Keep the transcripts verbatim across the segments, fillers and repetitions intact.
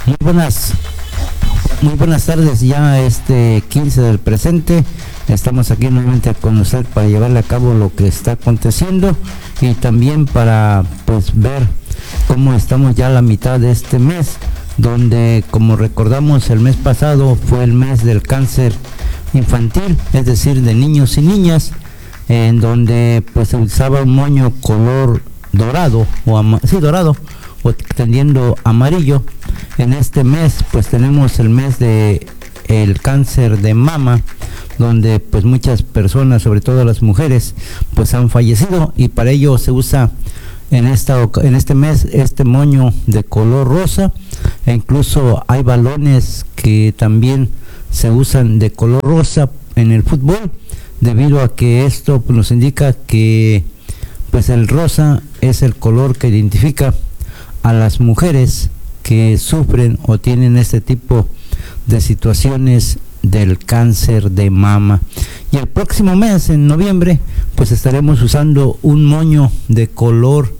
Muy buenas, muy buenas tardes, ya este quince del presente. Estamos aquí nuevamente con usted para llevarle a cabo lo que está aconteciendo y también para pues ver cómo estamos ya a la mitad de este mes, donde, como recordamos, el mes pasado fue el mes del cáncer infantil, es decir, de niños y niñas, en donde pues se usaba un moño color dorado o ama- sí, dorado o tendiendo amarillo. En este mes pues tenemos el mes de el cáncer de mama, donde pues muchas personas, sobre todo las mujeres, pues han fallecido, y para ello se usa en esta en este mes este moño de color rosa, e incluso hay balones que también se usan de color rosa en el fútbol, debido a que esto pues, nos indica que pues el rosa es el color que identifica a las mujeres que sufren o tienen este tipo de situaciones del cáncer de mama. Y el próximo mes, en noviembre, pues estaremos usando un moño de color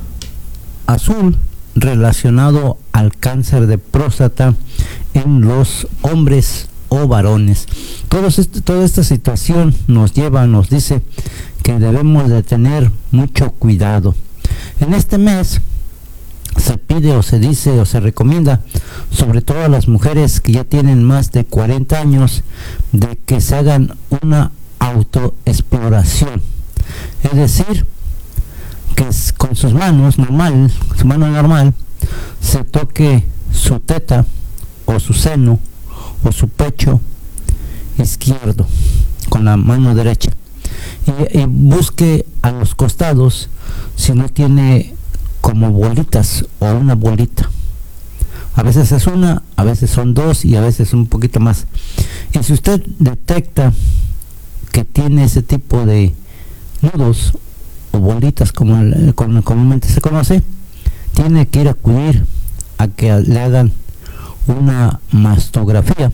azul relacionado al cáncer de próstata en los hombres o varones. Todo esto, toda esta situación nos lleva, nos dice que debemos de tener mucho cuidado. En este mes se pide o se dice o se recomienda, sobre todo a las mujeres que ya tienen más de cuarenta años, de que se hagan una autoexploración, es decir, que con sus manos normal, su mano normal, se toque su teta o su seno o su pecho izquierdo con la mano derecha, y, y busque a los costados si no tiene como bolitas o una bolita. A veces es una, a veces son dos y a veces un poquito más. Y si usted detecta que tiene ese tipo de nudos o bolitas, como, como comúnmente se conoce, tiene que ir a acudir a que le hagan una mastografía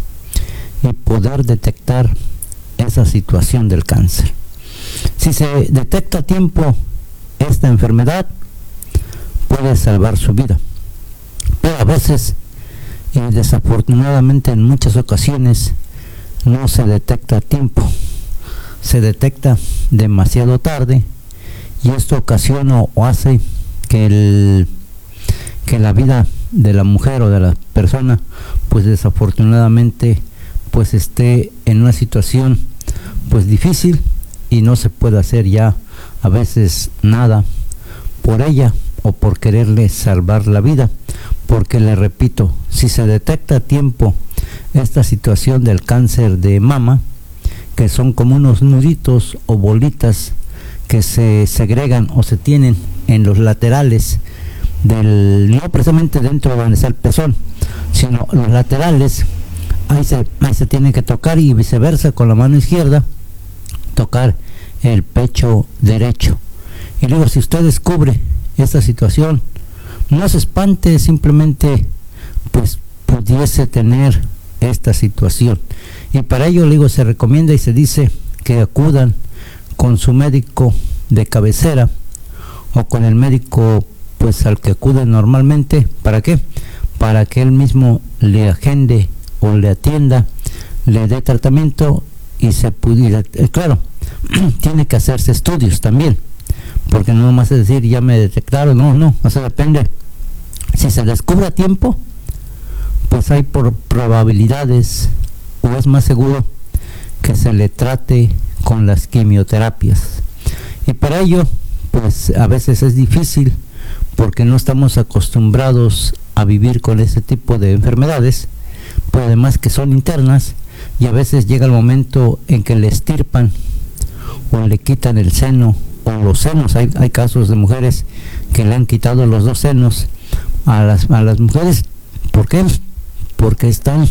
y poder detectar esa situación del cáncer. Si se detecta a tiempo esta enfermedad, puede salvar su vida, pero a veces y desafortunadamente en muchas ocasiones no se detecta a tiempo, se detecta demasiado tarde, y esto ocasiona o hace que el que la vida de la mujer o de la persona pues desafortunadamente pues esté en una situación pues difícil, y no se puede hacer ya a veces nada por ella o por quererle salvar la vida, porque le repito, si se detecta a tiempo esta situación del cáncer de mama, que son como unos nuditos o bolitas que se segregan o se tienen en los laterales del, no precisamente dentro de donde está el pezón, sino los laterales, ahí se, ahí se tiene que tocar, y viceversa con la mano izquierda tocar el pecho derecho. Y luego, si usted descubre esta situación, no se espante, simplemente pues pudiese tener esta situación, y para ello, le digo, se recomienda y se dice que acudan con su médico de cabecera o con el médico pues al que acuden normalmente. ¿Para qué? Para que él mismo le agende o le atienda, le dé tratamiento y se pudiera, eh, claro, tiene que hacerse estudios también, porque no más es decir ya me detectaron, no, no, o sea, depende. Si se descubre a tiempo, pues hay por probabilidades, o es más seguro que se le trate con las quimioterapias. Y para ello, pues a veces es difícil, porque no estamos acostumbrados a vivir con ese tipo de enfermedades, pues además que son internas, y a veces llega el momento en que le extirpan o le quitan el seno o los senos. Hay, hay casos de mujeres que le han quitado los dos senos a las, a las mujeres. ¿Por qué? Porque están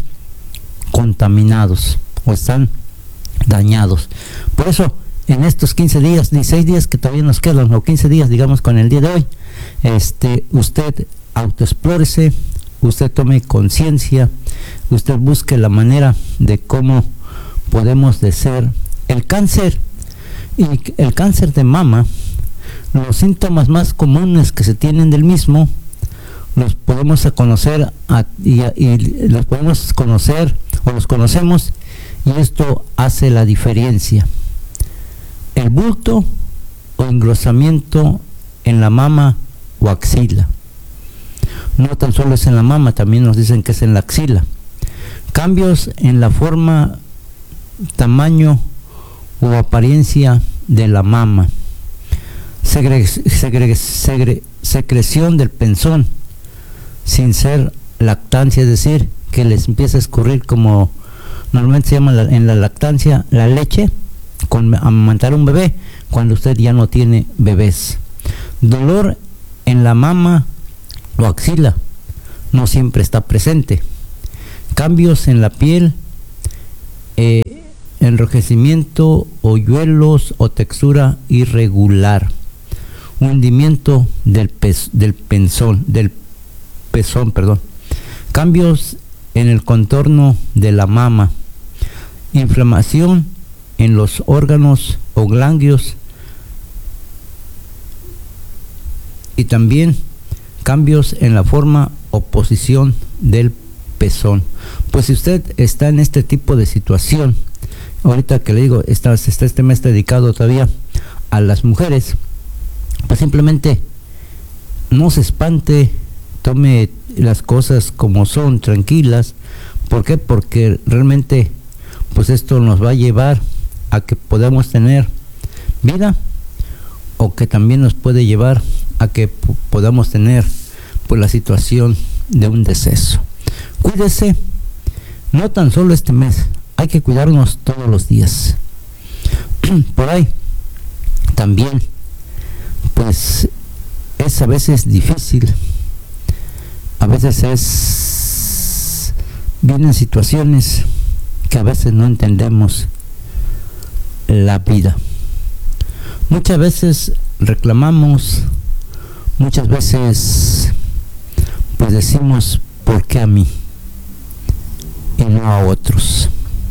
contaminados o están dañados. Por eso, en estos quince días, dieciséis días que todavía nos quedan, o quince días, digamos, con el día de hoy, este, usted autoexplórese, usted tome conciencia, usted busque la manera de cómo podemos vencer el cáncer. Y el cáncer de mama, los síntomas más comunes que se tienen del mismo, los podemos conocer a, y, y los podemos conocer o los conocemos, y esto hace la diferencia. El bulto o engrosamiento en la mama o axila. No tan solo es en la mama, también nos dicen que es en la axila. Cambios en la forma, tamaño o apariencia de la mama. Segre, segre, segre, secreción del pezón sin ser lactancia, es decir, que les empieza a escurrir, como normalmente se llama la, en la lactancia, la leche con amamantar un bebé cuando usted ya no tiene bebés. Dolor en la mama o axila, no siempre está presente. Cambios en la piel, eh, enrojecimiento, hoyuelos o textura irregular. Hundimiento del pez, del pezón, del pezón, perdón. Cambios en el contorno de la mama. Inflamación en los órganos o ganglios. Y también cambios en la forma o posición del pezón. Pues si usted está en este tipo de situación, ahorita que le digo, está, está este mes dedicado todavía a las mujeres, pues simplemente no se espante, tome las cosas como son, tranquilas. ¿Por qué? Porque realmente pues esto nos va a llevar a que podamos tener vida, o que también nos puede llevar a que p- podamos tener pues la situación de un deceso. Cuídese, no tan solo este mes, hay que cuidarnos todos los días. Por ahí también pues es a veces difícil, a veces es vienen situaciones que a veces no entendemos la vida. Muchas veces reclamamos, muchas veces pues decimos, ¿por qué a mí y no a otros?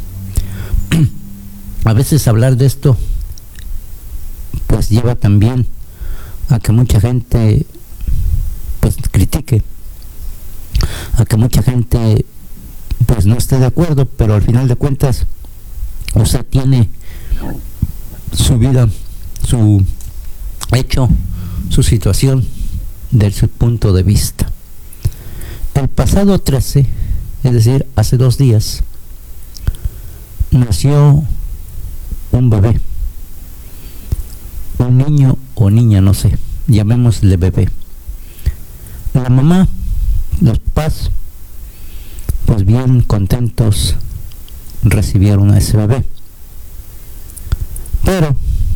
A veces hablar de esto pues lleva también a que mucha gente pues critique, a que mucha gente pues no esté de acuerdo, pero al final de cuentas usted tiene su vida, su hecho, su situación desde su punto de vista. El pasado trece, es decir, hace dos días, nació un bebé, un niño o niña, no sé, llamémosle bebé. La mamá, los papás, pues bien contentos recibieron a ese bebé. Pero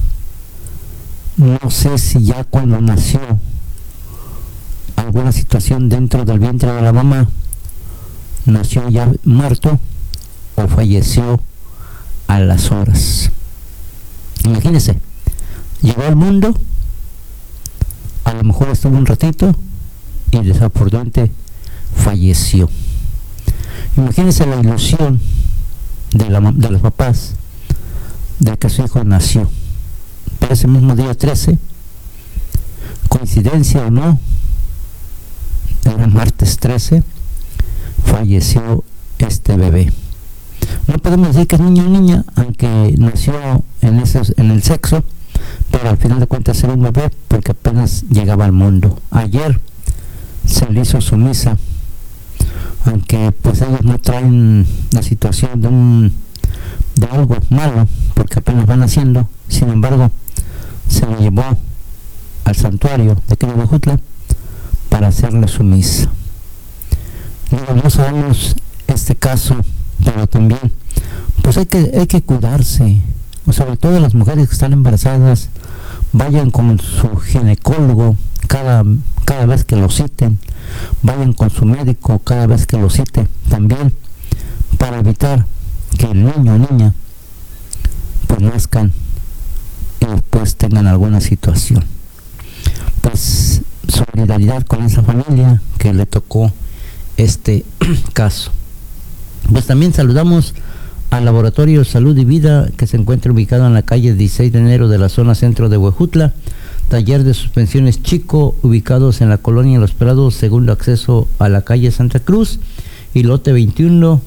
no sé si ya cuando nació alguna situación dentro del vientre de la mamá, nació ya muerto o falleció a las horas. Imagínense, llegó al mundo, a lo mejor estuvo un ratito y desafortunadamente falleció. Imagínense la ilusión de, la, de los papás de que su hijo nació. Pero ese mismo día trece, coincidencia o no, era martes trece, falleció este bebé. No podemos decir que es niño o niña, aunque nació en, ese, en el sexo, pero al final de cuentas era un bebé porque apenas llegaba al mundo. Ayer se le hizo su misa, aunque pues ellos no traen la situación de un de algo malo, porque apenas van haciendo. Sin embargo, se le llevó al santuario de aquí de Huejutla para hacerle su misa. No, no sabemos este caso, pero también pues hay que, hay que cuidarse, o sobre todo las mujeres que están embarazadas, vayan con su ginecólogo cada, cada vez que lo citen, vayan con su médico cada vez que lo cite también, para evitar que el niño o niña pues nazcan y después tengan alguna situación. Pues solidaridad con esa familia que le tocó este caso. Pues también saludamos al Laboratorio Salud y Vida, que se encuentra ubicado en la calle dieciséis de enero de la zona centro de Huejutla. Taller de Suspensiones Chico, ubicados en la colonia Los Prados, segundo acceso a la calle Santa Cruz, y lote veintiuno,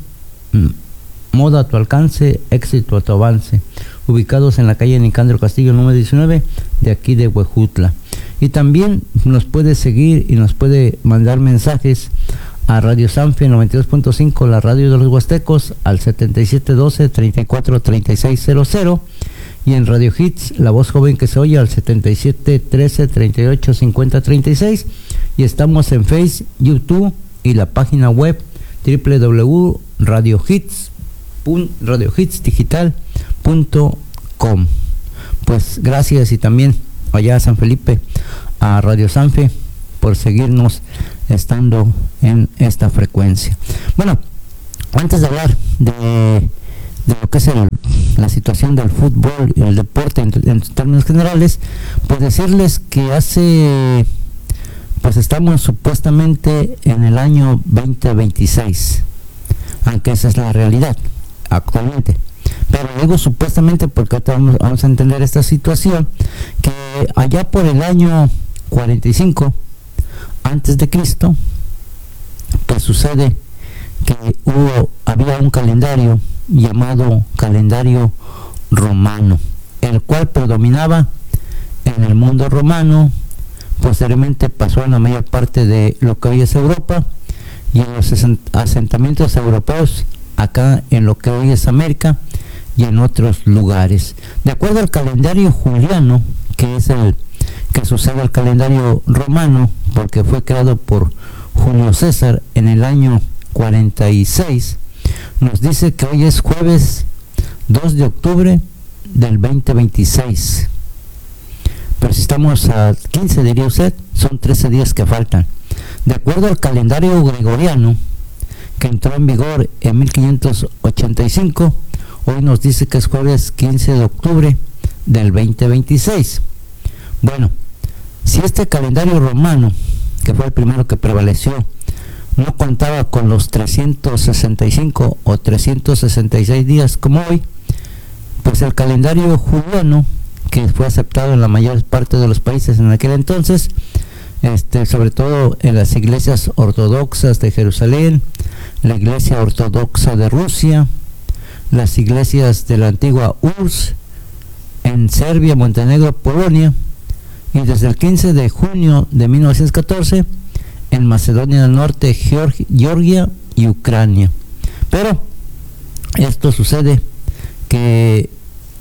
moda a tu alcance, éxito a tu avance, ubicados en la calle Nicandro Castillo número diecinueve, de aquí de Huejutla. Y también nos puede seguir y nos puede mandar mensajes a Radio Sanfe noventa y dos punto cinco, la radio de los Huastecos, al setenta y siete doce, treinta y cuatro treinta y seis cero cero, y en Radio Hits, la voz joven que se oye, al setenta y siete trece, treinta y ocho cincuenta treinta y seis, y estamos en Face, YouTube y la página web doble u doble u doble u punto radio hits radio hits digital punto com. Pues gracias, y también allá a San Felipe, a Radio Sanfe, por seguirnos estando en esta frecuencia. Bueno, antes de hablar de, de lo que es el, la situación del fútbol y el deporte en, en términos generales, pues decirles que hace, pues estamos supuestamente en el año veinte veintiséis, aunque esa es la realidad actualmente. Pero digo supuestamente porque ahorita vamos, vamos a entender esta situación, que allá por el año cuarenta y cinco antes de Cristo, pues sucede que hubo, había un calendario llamado calendario romano, el cual predominaba en el mundo romano. Posteriormente pasó en la mayor parte de lo que hoy es Europa y en los asentamientos europeos acá en lo que hoy es América y en otros lugares. De acuerdo al calendario juliano, que es el que sucede al calendario romano, porque fue creado por Julio César en el año cuarenta y seis, nos dice que hoy es jueves dos de octubre del veinte veintiséis. Pero si estamos a quince, diría usted, son trece días que faltan. De acuerdo al calendario gregoriano, que entró en vigor en mil quinientos ochenta y cinco, hoy nos dice que es jueves quince de octubre del veinte veintiséis. Bueno, si este calendario romano, que fue el primero que prevaleció, no contaba con los trescientos sesenta y cinco o trescientos sesenta y seis días como hoy, pues el calendario juliano, que fue aceptado en la mayor parte de los países en aquel entonces, este, sobre todo en las iglesias ortodoxas de Jerusalén, la iglesia ortodoxa de Rusia, las iglesias de la antigua U R S S en Serbia, Montenegro, Polonia, y desde el quince de junio de mil novecientos catorce en Macedonia del Norte, Georgia y Ucrania. Pero esto sucede que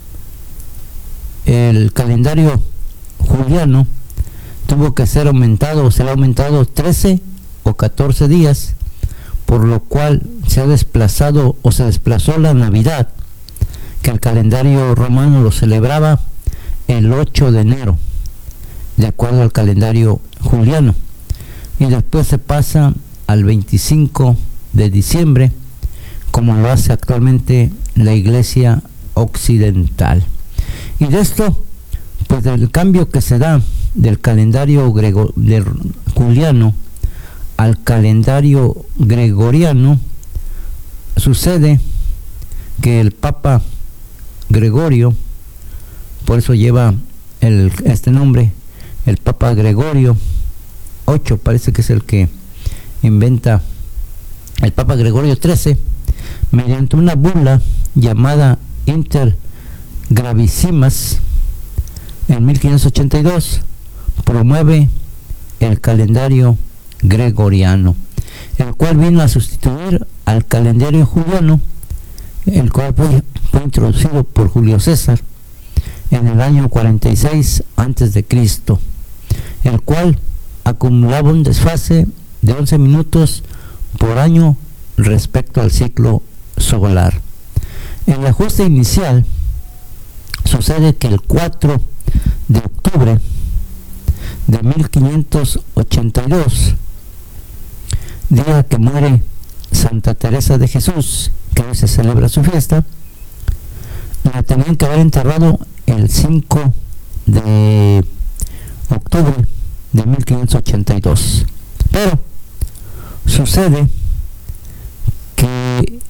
el calendario juliano tuvo que ser aumentado, o será aumentado trece o catorce días, por lo cual se ha desplazado o se desplazó la Navidad, que el calendario romano lo celebraba el ocho de enero, de acuerdo al calendario juliano, y después se pasa al veinticinco de diciembre, como lo hace actualmente la Iglesia Occidental. Y de esto, pues del cambio que se da del calendario grego, de juliano al calendario gregoriano, sucede que el Papa Gregorio, por eso lleva el, este nombre, el Papa Gregorio octavo, parece que es el que inventa el Papa Gregorio trece, mediante una bula llamada Inter Gravissimas en mil quinientos ochenta y dos, promueve el calendario gregoriano, el cual vino a sustituir al calendario juliano, el cual fue, fue introducido por Julio César en el año cuarenta y seis antes de Cristo, el cual acumulaba un desfase de once minutos por año respecto al ciclo solar. En el ajuste inicial sucede que el cuatro de octubre de mil quinientos ochenta y dos, día que muere Santa Teresa de Jesús, que hoy se celebra su fiesta, la tenían que haber enterrado el cinco de octubre de mil quinientos ochenta y dos, pero sucede que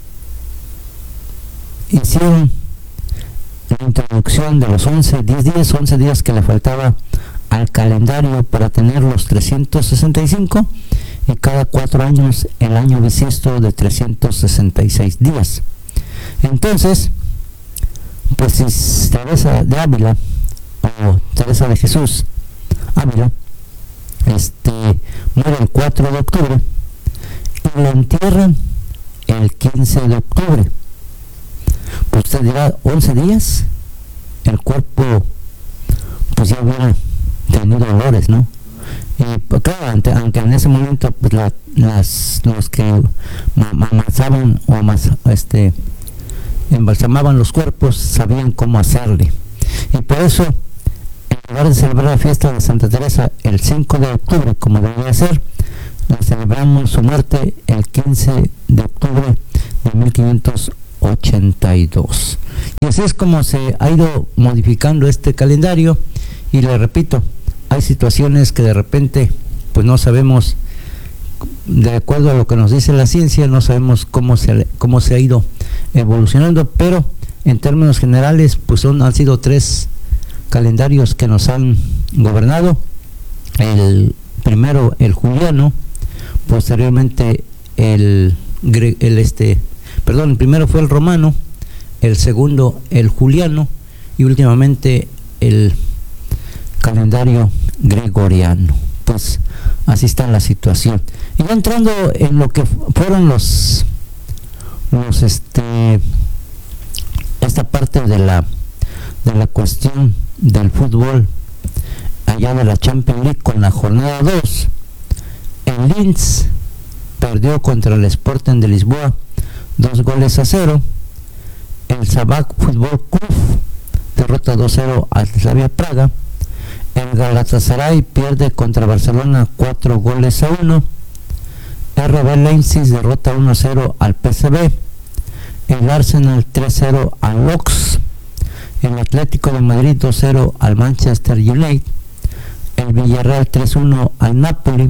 hicieron la introducción de los once, diez días, once días que le faltaba al calendario para tener los trescientos sesenta y cinco y cada cuatro años el año bisiesto de trescientos sesenta y seis días. Entonces, pues si Teresa de Ávila o Teresa de Jesús Ávila este, muere el cuatro de octubre y la entierran el quince de octubre, pues usted dirá, once días, el cuerpo pues ya hubiera tenido dolores, ¿no? Y pues, claro, ante, aunque en ese momento pues la, las, los que amasaban o amas, este, embalsamaban los cuerpos sabían cómo hacerle, y por eso en lugar de celebrar la fiesta de Santa Teresa el cinco de octubre como debía ser, la celebramos su muerte el quince de octubre de mil quinientos ochenta y dos. Y así es como se ha ido modificando este calendario, y le repito, hay situaciones que de repente pues no sabemos, de acuerdo a lo que nos dice la ciencia, no sabemos cómo se, cómo se ha ido evolucionando, pero en términos generales pues son, han sido tres calendarios que nos han gobernado. El primero el juliano, posteriormente el, el este perdón, el primero fue el romano, el segundo el juliano y últimamente el calendario gregoriano. Pues así está la situación. Y ya entrando en lo que fueron los los este esta parte de la de la cuestión del fútbol allá de la Champions League, con la jornada dos, el Linz perdió contra el Sporting de Lisboa dos goles a cero. El Sabah Fútbol Club derrota dos cero al Slavia Praga. El Galatasaray pierde contra Barcelona cuatro goles a uno. R B Leipzig derrota uno cero al P S V. El Arsenal tres cero al Lens. El Atlético de Madrid dos cero al Manchester United. El Villarreal tres uno al Napoli.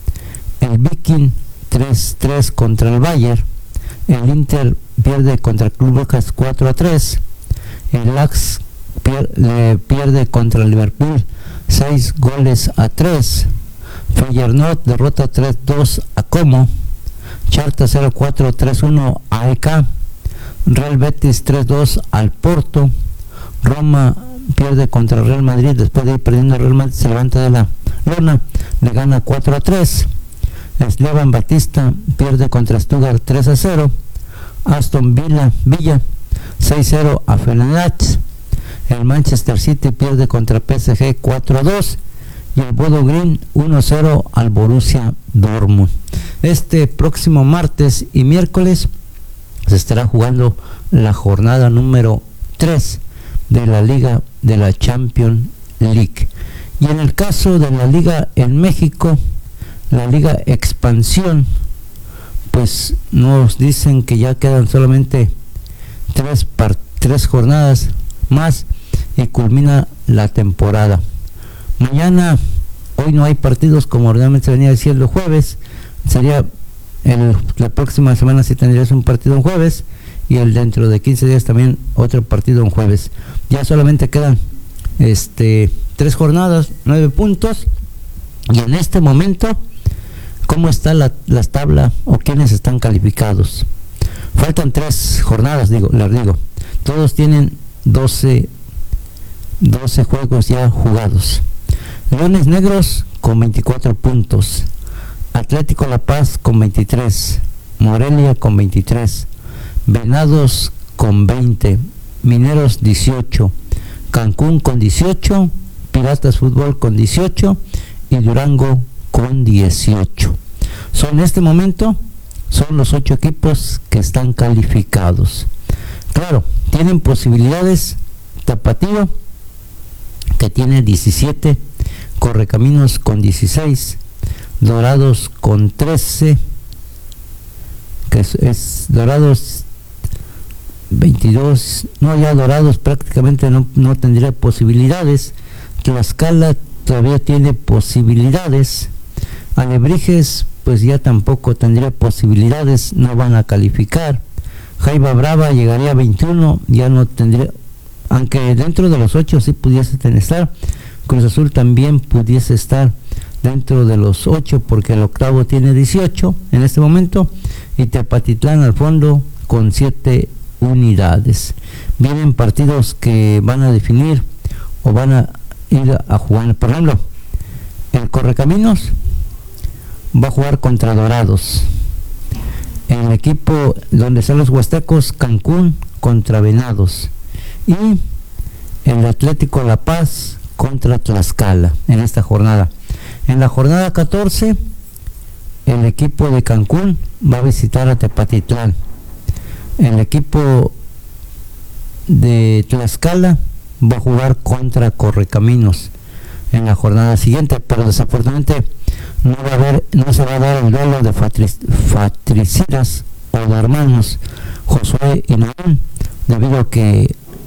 El Viking tres tres contra el Bayern. El Inter pierde contra el Club Brujas cuatro a tres. El Ajax pier, le pierde contra el Liverpool seis goles a tres. Feyenoord derrota tres dos a Como. Charta cero cuatro tres uno a E K. Real Betis tres dos al Porto. Roma pierde contra el Real Madrid, después de ir perdiendo el Real Madrid se levanta de la lona, le gana cuatro a tres. Slovan Batista pierde contra Stuttgart tres a cero. Aston Villa, Villa seis cero a Fenerbahce. El Manchester City pierde contra P S G cuatro a dos. Y el Bodo Glimt uno cero al Borussia Dortmund. Este próximo martes y miércoles se estará jugando la jornada número tres de la Liga de la Champions League. Y en el caso de la Liga en México, la Liga Expansión, pues nos dicen que ya quedan solamente tres, par- tres jornadas más y culmina la temporada. Mañana, hoy no hay partidos como realmente se venía diciendo jueves, sería el, la próxima semana sí tendrías un partido en jueves y el dentro de quince días también otro partido en jueves. Ya solamente quedan este tres jornadas, nueve puntos, y en este momento ¿cómo está la, la tabla o quiénes están calificados? Faltan tres jornadas, digo, les digo. Todos tienen doce, doce juegos ya jugados. Leones Negros con veinticuatro puntos. Atlético La Paz con veintitrés. Morelia con veintitrés. Venados con veinte. Mineros dieciocho. Cancún con dieciocho. Piratas Fútbol con dieciocho. Y Durango con dieciocho. So, en este momento son los ocho equipos que están calificados. Claro, tienen posibilidades Tapatío, que tiene diecisiete, Correcaminos con dieciséis, Dorados con trece, que es, es Dorados veintidós, no, ya Dorados prácticamente no, no tendría posibilidades. Tlaxcala todavía tiene posibilidades. Alebrijes pues ya tampoco tendría posibilidades, no van a calificar. Jaiba Brava llegaría a veintiuno, ya no tendría, aunque dentro de los ocho sí pudiese estar, Cruz Azul también pudiese estar dentro de los ocho, porque el octavo tiene dieciocho en este momento, y Tepatitlán al fondo con siete unidades. Vienen partidos que van a definir o van a ir a jugar. Por ejemplo, el Correcaminos va a jugar contra Dorados. El equipo donde están los Huastecos, Cancún contra Venados. Y el Atlético La Paz contra Tlaxcala en esta jornada. En la jornada catorce, el equipo de Cancún va a visitar a Tepatitlán. El equipo de Tlaxcala va a jugar contra Correcaminos en la jornada siguiente, pero desafortunadamente no va a haber, no se va a dar el duelo de fratricidas o de hermanos Josué y Naón, debido a que